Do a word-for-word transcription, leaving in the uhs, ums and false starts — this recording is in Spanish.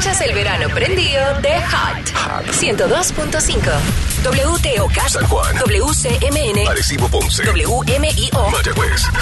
Escuchas el verano prendido de Hot. ciento dos punto cinco. W T O K. San Juan. W C M N. Arecibo Ponce. W M I O. Mayagüez.